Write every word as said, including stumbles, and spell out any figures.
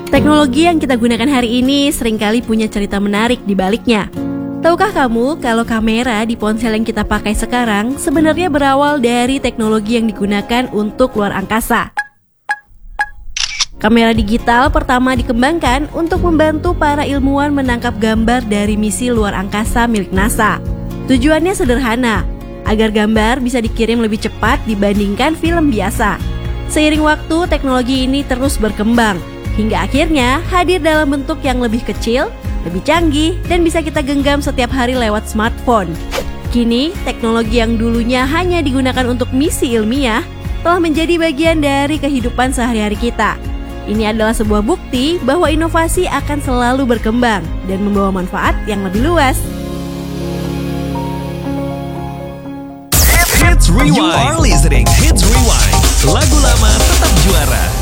Teknologi yang kita gunakan hari ini seringkali punya cerita menarik di baliknya. Tahukah kamu kalau kamera di ponsel yang kita pakai sekarang sebenarnya berawal dari teknologi yang digunakan untuk luar angkasa? Kamera digital pertama dikembangkan untuk membantu para ilmuwan menangkap gambar dari misi luar angkasa milik NASA. Tujuannya sederhana, agar gambar bisa dikirim lebih cepat dibandingkan film biasa. Seiring waktu, teknologi ini terus berkembang, hingga akhirnya hadir dalam bentuk yang lebih kecil, lebih canggih, dan bisa kita genggam setiap hari lewat smartphone. Kini, teknologi yang dulunya hanya digunakan untuk misi ilmiah telah menjadi bagian dari kehidupan sehari-hari kita. Ini adalah sebuah bukti bahwa inovasi akan selalu berkembang dan membawa manfaat yang lebih luas. Hits Rewind. You are listening Hits Rewind. Lagu lama tetap juara.